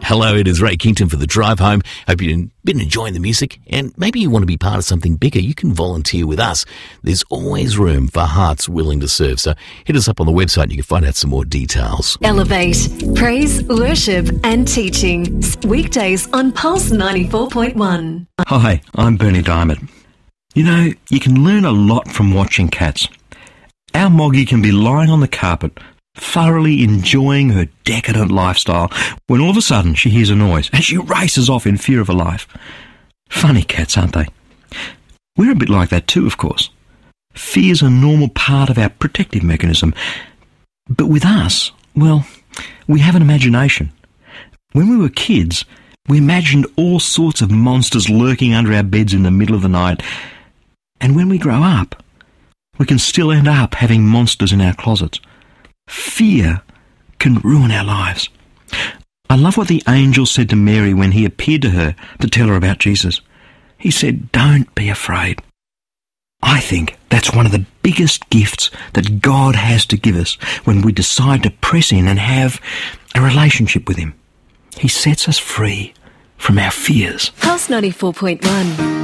Hello, it is Ray Kington for The Drive Home. Hope you've been enjoying the music, and maybe you want to be part of something bigger. You can volunteer with us. There's always room for hearts willing to serve. So hit us up on the website and you can find out some more details. Elevate, praise, worship and teaching. Weekdays on Pulse 94.1. Hi, I'm Bernie Diamond. You know, you can learn a lot from watching cats. Our Moggy can be lying on the carpet, thoroughly enjoying her decadent lifestyle, when all of a sudden she hears a noise and she races off in fear of her life. Funny cats, aren't they? We're a bit like that too, of course. Fear's a normal part of our protective mechanism. But with us, well, we have an imagination. When we were kids, we imagined all sorts of monsters lurking under our beds in the middle of the night. And when we grow up, we can still end up having monsters in our closets. Fear can ruin our lives. I love what the angel said to Mary when he appeared to her to tell her about Jesus. He said, "Don't be afraid." I think that's one of the biggest gifts that God has to give us when we decide to press in and have a relationship with him. He sets us free from our fears. Pulse 94.1.